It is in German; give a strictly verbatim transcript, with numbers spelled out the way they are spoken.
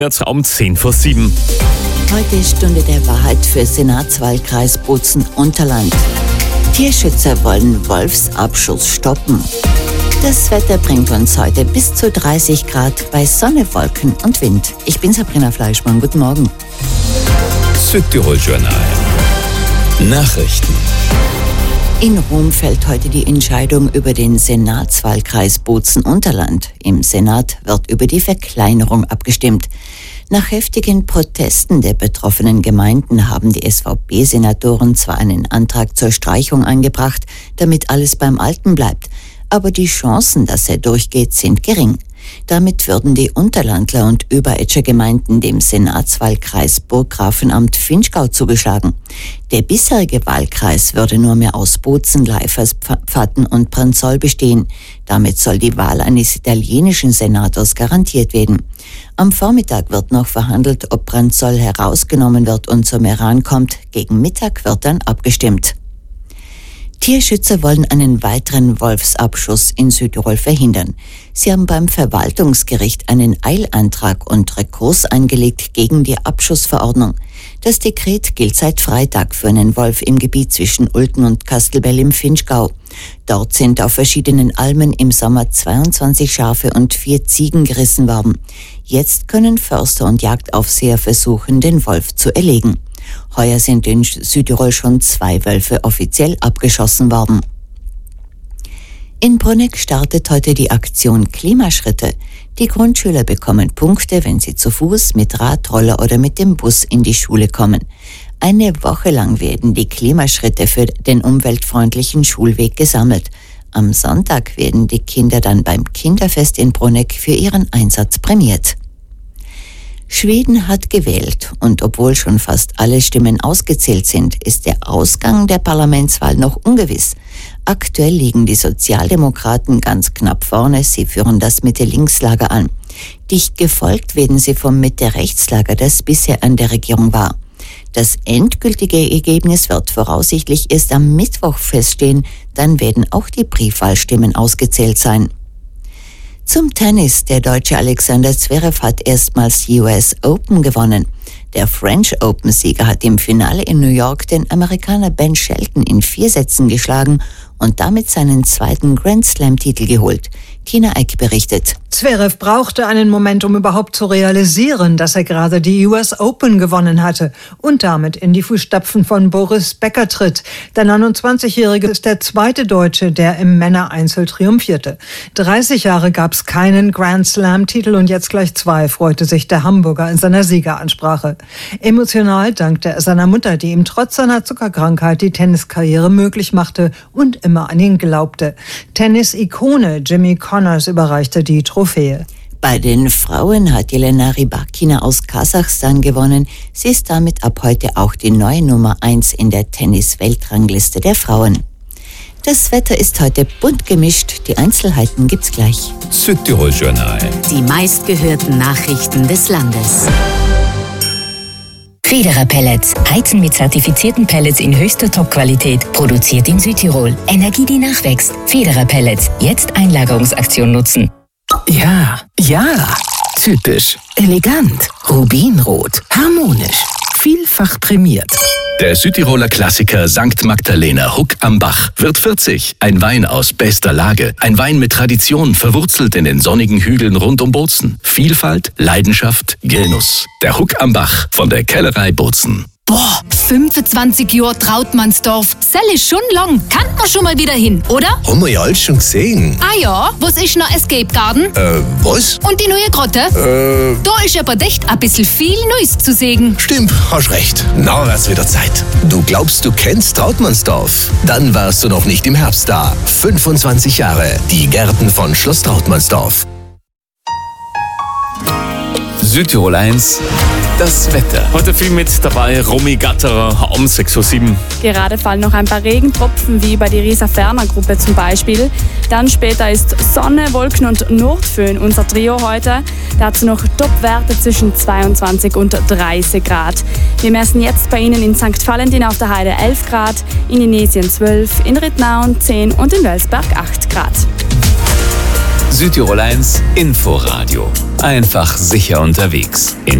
Jetzt um zehn vor sieben. Heute ist Stunde der Wahrheit für Senatswahlkreis Bozen-Unterland. Tierschützer wollen Wolfsabschuss stoppen. Das Wetter bringt uns heute bis zu dreißig Grad bei Sonne, Wolken und Wind. Ich bin Sabrina Fleischmann. Guten Morgen. Südtirol Journal. Nachrichten. In Rom fällt heute die Entscheidung über den Senatswahlkreis Bozen-Unterland. Im Senat wird über die Verkleinerung abgestimmt. Nach heftigen Protesten der betroffenen Gemeinden haben die S V P-Senatoren zwar einen Antrag zur Streichung eingebracht, damit alles beim Alten bleibt, aber die Chancen, dass er durchgeht, sind gering. Damit würden die Unterlandler und Überetscher Gemeinden dem Senatswahlkreis Burggrafenamt Vinschgau zugeschlagen. Der bisherige Wahlkreis würde nur mehr aus Bozen, Leiferspfatten und Pranzoll bestehen. Damit soll die Wahl eines italienischen Senators garantiert werden. Am Vormittag wird noch verhandelt, ob Pranzoll herausgenommen wird und zum Iran kommt. Gegen Mittag wird dann abgestimmt. Tierschützer wollen einen weiteren Wolfsabschuss in Südtirol verhindern. Sie haben beim Verwaltungsgericht einen Eilantrag und Rekurs eingelegt gegen die Abschussverordnung. Das Dekret gilt seit Freitag für einen Wolf im Gebiet zwischen Ulten und Kastelbell im Vinschgau. Dort sind auf verschiedenen Almen im Sommer zweiundzwanzig Schafe und vier Ziegen gerissen worden. Jetzt können Förster und Jagdaufseher versuchen, den Wolf zu erlegen. Heuer sind in Südtirol schon zwei Wölfe offiziell abgeschossen worden. In Bruneck startet heute die Aktion Klimaschritte. Die Grundschüler bekommen Punkte, wenn sie zu Fuß, mit Radroller oder mit dem Bus in die Schule kommen. Eine Woche lang werden die Klimaschritte für den umweltfreundlichen Schulweg gesammelt. Am Sonntag werden die Kinder dann beim Kinderfest in Bruneck für ihren Einsatz prämiert. Schweden hat gewählt und obwohl schon fast alle Stimmen ausgezählt sind, ist der Ausgang der Parlamentswahl noch ungewiss. Aktuell liegen die Sozialdemokraten ganz knapp vorne, sie führen das Mitte-Links-Lager an. Dicht gefolgt werden sie vom Mitte-Rechts-Lager, das bisher an der Regierung war. Das endgültige Ergebnis wird voraussichtlich erst am Mittwoch feststehen, dann werden auch die Briefwahlstimmen ausgezählt sein. Zum Tennis. Der Deutsche Alexander Zverev hat erstmals die U S Open gewonnen. Der French Open-Sieger hat im Finale in New York den Amerikaner Ben Shelton in vier Sätzen geschlagen und damit seinen zweiten Grand-Slam-Titel geholt. Tina Eck berichtet. Zverev brauchte einen Moment, um überhaupt zu realisieren, dass er gerade die U S Open gewonnen hatte und damit in die Fußstapfen von Boris Becker tritt. Der neunundzwanzigjährige ist der zweite Deutsche, der im Männereinzel triumphierte. dreißig Jahre gab es keinen Grand Slam-Titel und jetzt gleich zwei, freute sich der Hamburger in seiner Siegeransprache. Emotional dankte er seiner Mutter, die ihm trotz seiner Zuckerkrankheit die Tenniskarriere möglich machte und immer an ihn glaubte. Tennis-Ikone Jimmy Connors überreichte die Trophäe. Bei den Frauen hat Jelena Rybakina aus Kasachstan gewonnen. Sie ist damit ab heute auch die neue Nummer eins in der Tennis-Weltrangliste der Frauen. Das Wetter ist heute bunt gemischt. Die Einzelheiten gibt's gleich. Südtirol Journal. Die meistgehörten Nachrichten des Landes. Federer Pellets. Heizen mit zertifizierten Pellets in höchster Top-Qualität. Produziert in Südtirol. Energie, die nachwächst. Federer Pellets. Jetzt Einlagerungsaktion nutzen. Ja, ja. Typisch. Elegant. Rubinrot. Harmonisch. Vielfach prämiert. Der Südtiroler Klassiker Sankt Magdalena Huck am Bach wird vierzig. Ein Wein aus bester Lage. Ein Wein mit Tradition, verwurzelt in den sonnigen Hügeln rund um Bozen. Vielfalt, Leidenschaft, Genuss. Der Huck am Bach von der Kellerei Bozen. Boah, fünfundzwanzig Jahre Trautmannsdorf. Sell ist schon lang. Kann man schon mal wieder hin, oder? Haben wir ja alles schon gesehen. Ah ja, was ist noch Escape Garden? Äh, was? Und die neue Grotte? Äh... Da ist aber echt ein bisschen viel Neues zu sehen. Stimmt, hast recht. Na, wär's wieder Zeit. Du glaubst, du kennst Trautmannsdorf? Dann warst du noch nicht im Herbst da. fünfundzwanzig Jahre. Die Gärten von Schloss Trautmannsdorf. Südtirol eins. Das Wetter. Heute viel mit dabei, Romy Gatterer um sechs Uhr sieben. Gerade fallen noch ein paar Regentropfen, wie bei der Rieser-Ferner-Gruppe zum Beispiel. Dann später ist Sonne, Wolken und Nordföhn unser Trio heute. Dazu noch Topwerte zwischen zweiundzwanzig und dreißig Grad. Wir messen jetzt bei Ihnen in Sankt Valentin auf der Heide elf Grad, in Inesien zwölf, in Rittnauen zehn und in Welsberg acht Grad. Südtirol eins Inforadio. Einfach sicher unterwegs. In